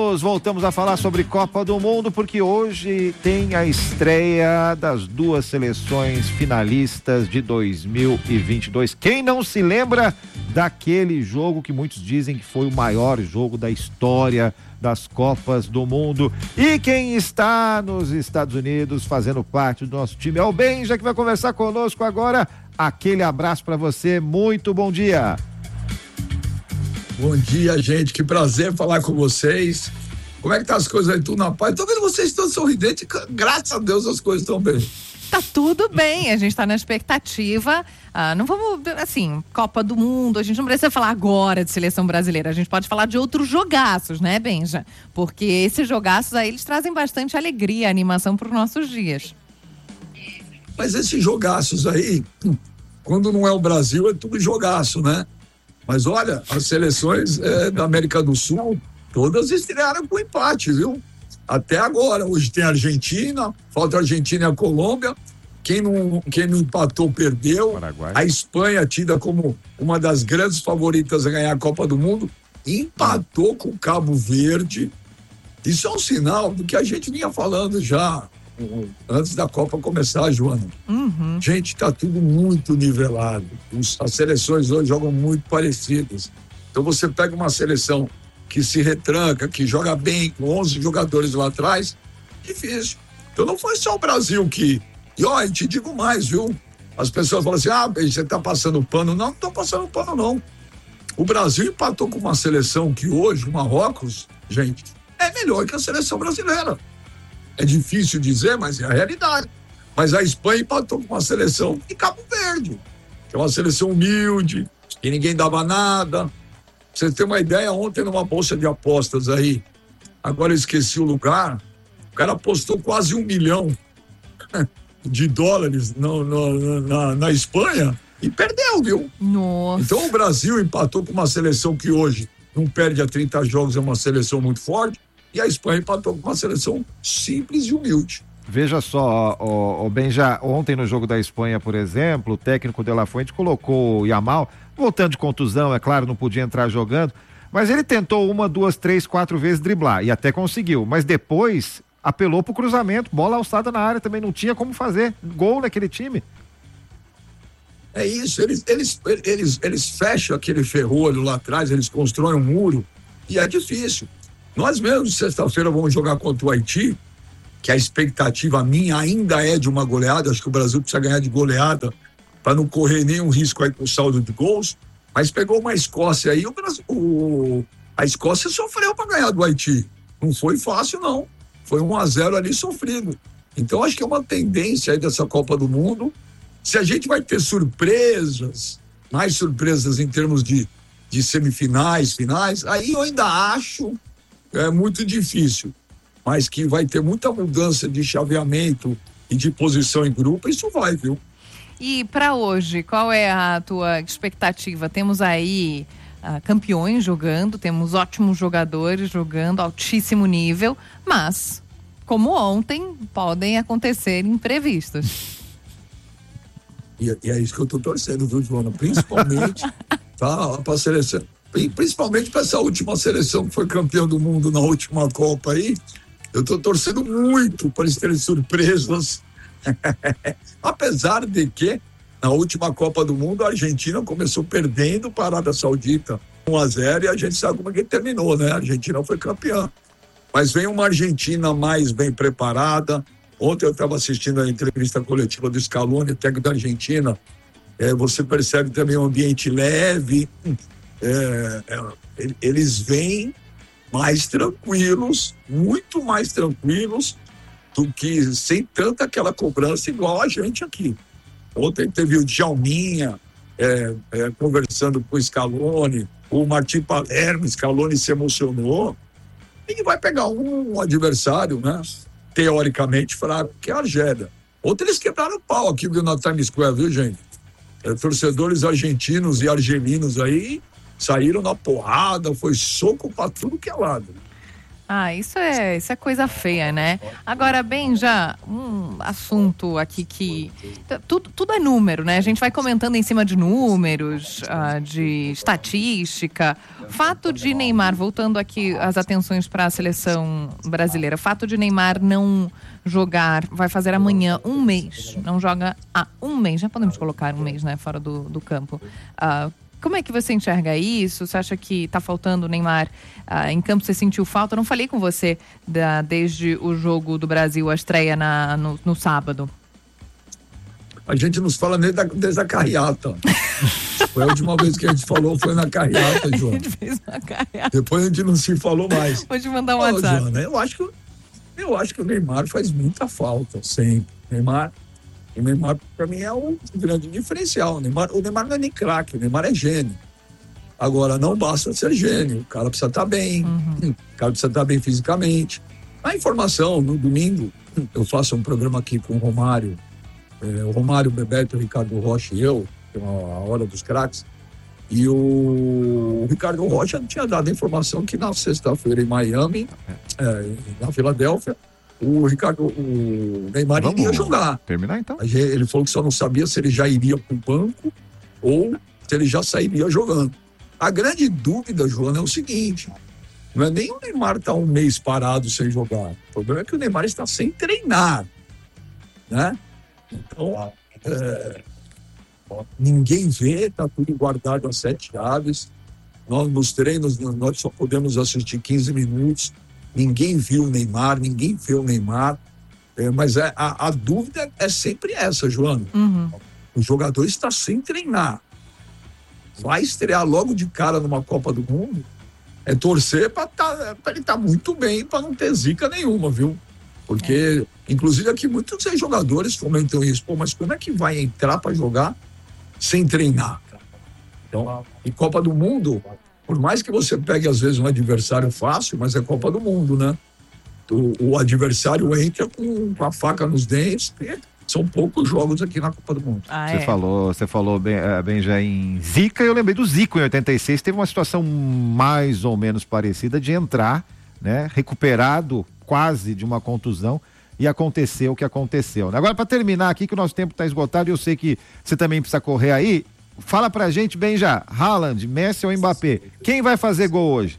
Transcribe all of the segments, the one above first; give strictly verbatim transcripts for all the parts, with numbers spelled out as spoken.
amigos, voltamos a falar sobre Copa do Mundo, porque hoje tem a estreia das duas seleções finalistas de dois mil e vinte e dois. Quem não se lembra daquele jogo que muitos dizem que foi o maior jogo da história das Copas do Mundo? E quem está nos Estados Unidos fazendo parte do nosso time é o Benja, que vai conversar conosco agora. Aquele abraço para você, muito bom dia. Bom dia, gente, que prazer falar com vocês. Como é que tá as coisas aí, tudo na paz? Tô vendo vocês todos sorridentes, graças a Deus as coisas estão bem. Tá tudo bem, a gente tá na expectativa, ah, não vamos, assim, Copa do Mundo, a gente não precisa falar agora de seleção brasileira, a gente pode falar de outros jogaços, né, Benja? Porque esses jogaços aí, eles trazem bastante alegria, animação para os nossos dias. Mas esses jogaços aí, quando não é o Brasil, é tudo jogaço, né? Mas olha, as seleções é, da América do Sul, todas estrearam com empate, viu? Até agora, hoje tem a Argentina, falta a Argentina e a Colômbia, quem não, quem não empatou perdeu. Paraguai. A Espanha, tida como uma das grandes favoritas a ganhar a Copa do Mundo, empatou com o Cabo Verde. Isso é um sinal do que a gente vinha falando já antes da Copa começar, Joana. Uhum. Gente, tá tudo muito nivelado. Os, as seleções hoje jogam muito parecidas. Então você pega uma seleção que se retranca, que joga bem, com onze jogadores lá atrás, difícil. Então não foi só o Brasil que... E ó, eu te digo mais, viu? As pessoas falam assim, ah, você tá passando pano. Não, não tô passando pano, não. O Brasil empatou com uma seleção que hoje, o Marrocos, gente, é melhor que a seleção brasileira. É difícil dizer, mas é a realidade. Mas a Espanha empatou com uma seleção de Cabo Verde, que é uma seleção humilde, que ninguém dava nada. Pra você ter uma ideia, ontem numa bolsa de apostas aí, agora eu esqueci o lugar, o cara apostou quase um milhão de dólares no, no, na, na Espanha e perdeu, viu? Nossa. Então o Brasil empatou com uma seleção que hoje não perde a trinta jogos, é uma seleção muito forte. E a Espanha empatou com uma seleção simples e humilde. Veja só, o, o Benja, ontem no jogo da Espanha, por exemplo, o técnico De La Fuente colocou o Yamal, voltando de contusão, é claro, não podia entrar jogando, mas ele tentou uma, duas, três, quatro vezes driblar e até conseguiu, mas depois apelou pro cruzamento, bola alçada na área também, não tinha como fazer gol naquele time. É isso, eles, eles, eles, eles fecham aquele ferrolho lá atrás, eles constroem um muro e é difícil. Nós mesmos, sexta-feira, vamos jogar contra o Haiti, que a expectativa minha ainda é de uma goleada. Acho que o Brasil precisa ganhar de goleada para não correr nenhum risco aí com o saldo de gols. Mas pegou uma Escócia aí, o Brasil, o, a Escócia sofreu para ganhar do Haiti. Não foi fácil, não. Foi um a zero ali sofrido. Então, acho que é uma tendência aí dessa Copa do Mundo. Se a gente vai ter surpresas, mais surpresas em termos de, de semifinais, finais, aí eu ainda acho... É muito difícil, mas que vai ter muita mudança de chaveamento e de posição em grupo, isso vai, viu? E para hoje, qual é a tua expectativa? Temos aí uh, campeões jogando, temos ótimos jogadores jogando, altíssimo nível, mas, como ontem, podem acontecer imprevistos. E, e é isso que eu tô torcendo, viu, Joana? Principalmente tá, para a seleção. E principalmente para essa última seleção que foi campeã do mundo na última Copa aí, eu estou torcendo muito para eles terem surpresas. Apesar de que, na última Copa do Mundo, a Argentina começou perdendo para a Arábia Saudita um a zero e a gente sabe como é que terminou, né? A Argentina foi campeã. Mas vem uma Argentina mais bem preparada. Ontem eu estava assistindo a entrevista coletiva do Scaloni, técnico da Argentina. É, você percebe também um ambiente leve. É, é, eles vêm mais tranquilos, muito mais tranquilos do que sem tanta aquela cobrança igual a gente aqui. Ontem teve o Djalminha é, é, conversando com o Scaloni, o Martim Palermo, Scaloni se emocionou e vai pegar um, um adversário, né, teoricamente fraco, que é a Argélia. Ontem eles quebraram o pau aqui na Times Square, viu, gente? É, torcedores argentinos e argelinos aí saíram na porrada, foi soco para tudo que é lado. Ah, isso é, isso é coisa feia, né? Agora, bem, já um assunto aqui que... Tudo, tudo é número, né? A gente vai comentando em cima de números, uh, de estatística. Fato de Neymar, voltando aqui as atenções para a seleção brasileira, fato de Neymar não jogar, vai fazer amanhã um mês, não joga há um mês, já podemos colocar um mês, né, fora do, do campo. Uh, Como é que você enxerga isso? Você acha que está faltando o Neymar uh, em campo? Você sentiu falta? Eu não falei com você da, desde o jogo do Brasil, a estreia na, no, no sábado. A gente nos fala desde a, desde a carreata. Foi a última vez que a gente falou, foi na carreata, Joana. A gente fez uma carreata. Depois a gente não se falou mais. Vou te mandar um Ô, WhatsApp. Joana, eu acho que, eu acho que o Neymar faz muita falta, sempre. Neymar... O Neymar, para mim, é um grande diferencial. O Neymar, o Neymar não é nem craque, o Neymar é gênio. Agora, não basta ser gênio. O cara precisa estar bem, uhum. o cara precisa estar bem fisicamente. A informação, no domingo, eu faço um programa aqui com o Romário, é, o Romário, o Bebeto, o Ricardo Rocha e eu, que é a Hora dos Craques, e o, o Ricardo Rocha tinha dado a informação que na sexta-feira em Miami, é, na Filadélfia, o Ricardo, o Neymar Vamos iria jogar. Terminar então? Ele falou que só não sabia se ele já iria para o banco ou se ele já sairia jogando. A grande dúvida, Joana, é o seguinte: não é nem o Neymar estar um mês parado sem jogar. O problema é que o Neymar está sem treinar, né? Então, é, ninguém vê, está tudo guardado a sete chaves. Nós, nos treinos, nós só podemos assistir quinze minutos. Ninguém viu o Neymar, ninguém vê o Neymar, é, mas é, a, a dúvida é sempre essa, Joana. Uhum. O jogador está sem treinar. Vai estrear logo de cara numa Copa do Mundo, é torcer para tá, ele estar tá muito bem, para não ter zica nenhuma, viu? Porque, é. inclusive aqui, muitos jogadores comentam isso, pô, mas como é que vai entrar para jogar sem treinar? Então, em Copa do Mundo... Por mais que você pegue, às vezes, um adversário fácil, mas é Copa do Mundo, né? O, o adversário entra com, com a faca nos dentes. São poucos jogos aqui na Copa do Mundo. Ah, você é. falou, você falou bem, bem já em Zica, e eu lembrei do Zico em oitenta e seis. Teve uma situação mais ou menos parecida de entrar, né? Recuperado quase de uma contusão. E aconteceu o que aconteceu. Agora, para terminar aqui, que o nosso tempo está esgotado, e eu sei que você também precisa correr aí. Fala pra gente bem já, Haaland, Messi ou Mbappé? Quem vai fazer gol hoje?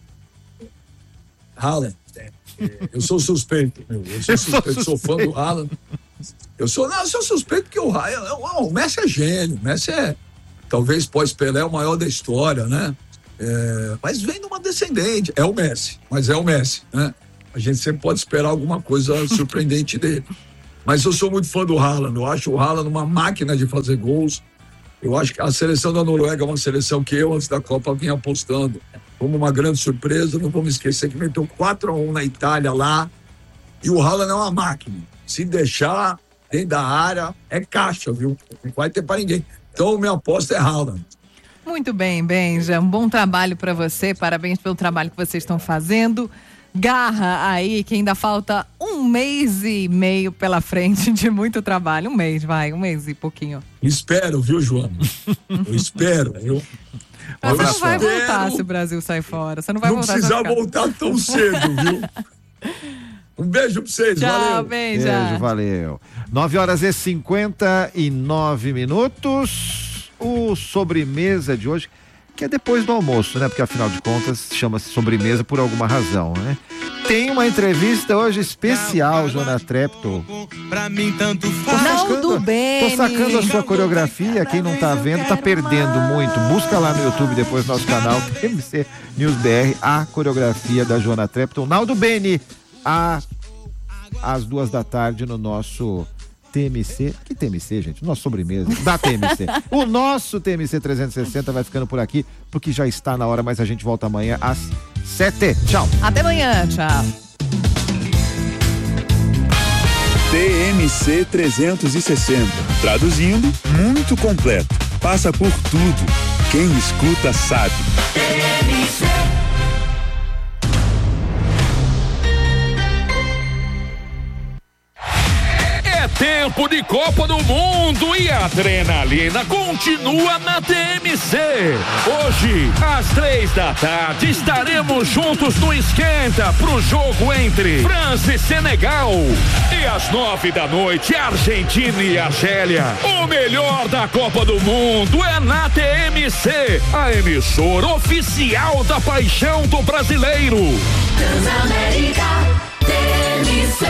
Haaland. Eu sou suspeito, meu. Eu sou suspeito, eu sou fã do Haaland. Eu sou, não, eu sou suspeito porque o, o, o Messi é gênio. O Messi é, talvez pós-Pelé, o maior da história, né? É, mas vem de uma descendente. É o Messi, mas é o Messi, né? A gente sempre pode esperar alguma coisa surpreendente dele. Mas eu sou muito fã do Haaland. Eu acho o Haaland uma máquina de fazer gols. Eu acho que a seleção da Noruega é uma seleção que eu, antes da Copa, vinha apostando como uma grande surpresa. Não vamos esquecer que meteu quatro a um na Itália lá. E o Haaland é uma máquina. Se deixar dentro da área, é caixa, viu? Não vai ter para ninguém. Então, minha aposta é Haaland. Muito bem, Benja. Um bom trabalho para você. Parabéns pelo trabalho que vocês estão fazendo. Garra aí, que ainda falta um mês e meio pela frente de muito trabalho. Um mês, vai, um mês e pouquinho. Espero, viu, Joana? Eu espero, viu? Mas você não vai voltar se o Brasil sair fora. Você não vai não voltar. Não precisa voltar tão cedo, viu? Um beijo pra vocês, Tchau, valeu. Beijo. Beijo, valeu. nove horas e cinquenta e nove minutos. O sobremesa de hoje, que é depois do almoço, né? Porque afinal de contas chama-se sobremesa por alguma razão, né? Tem uma entrevista hoje especial, Joana Treptow. Pra mim tanto Naldo Bene. Tô sacando a sua coreografia, quem não tá vendo tá perdendo muito. Busca lá no YouTube, depois no nosso canal, T M C News B R, a coreografia da Joana Treptow. Naldo Bene, a, às duas da tarde no nosso T M C, que T M C, gente? Nossa sobremesa, da T M C. O nosso T M C trezentos e sessenta vai ficando por aqui, porque já está na hora, mas a gente volta amanhã às sete. Tchau. Até amanhã, tchau. T M C trezentos e sessenta, traduzindo, muito completo. Passa por tudo. Quem escuta sabe. T M C. É tempo de de Copa do Mundo e a adrenalina continua na T M C. Hoje, às três da tarde, estaremos juntos no Esquenta pro jogo entre França e Senegal. E às nove da noite, Argentina e Argélia. O melhor da Copa do Mundo é na T M C, a emissora oficial da paixão do brasileiro. Transamérica, T M C.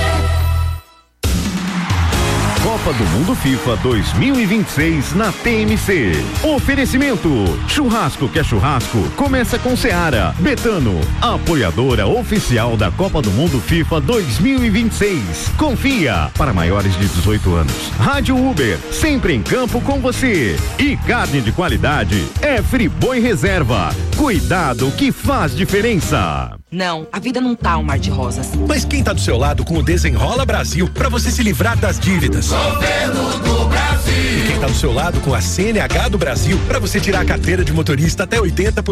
Copa do Mundo FIFA dois mil e vinte e seis na T M C. Oferecimento: churrasco que é churrasco, começa com Seara. Betano, apoiadora oficial da Copa do Mundo FIFA dois mil e vinte e seis. Confia, para maiores de dezoito anos. Rádio Uber, sempre em campo com você. E carne de qualidade é Friboi Reserva. Cuidado que faz diferença. Não, a vida não tá um mar de rosas. Mas quem tá do seu lado com o Desenrola Brasil pra você se livrar das dívidas? Governo do Brasil. E quem tá do seu lado com a C N H do Brasil pra você tirar a carteira de motorista até oitenta por cento